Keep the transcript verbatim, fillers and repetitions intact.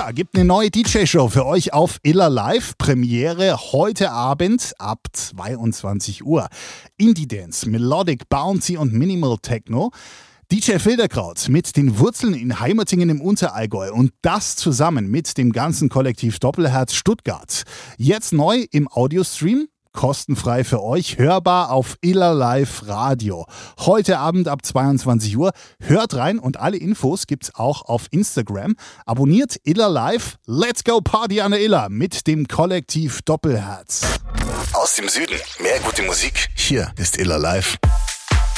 Ja, gibt eine neue D J-Show für euch auf Iller Live. Premiere heute Abend ab zweiundzwanzig Uhr. Indie Dance, Melodic, Bouncy und Minimal Techno. D J Filderkraut mit den Wurzeln in Heimertingen im Unterallgäu und das zusammen mit dem ganzen Kollektiv Doppelherz Stuttgart. Jetzt neu im Audiostream. Kostenfrei für euch, hörbar auf Iller Live Radio. Heute Abend ab zweiundzwanzig Uhr. Hört rein und alle Infos gibt's auch auf Instagram. Abonniert Iller Live. Let's go Party an der Iller mit dem Kollektiv Doppelherz. Aus dem Süden. Mehr gute Musik. Hier ist Iller Live.